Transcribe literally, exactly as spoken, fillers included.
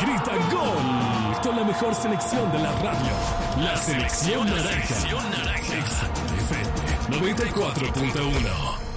grita gol con la mejor selección de la radio. La Selección Naranja. F M noventa y cuatro punto uno.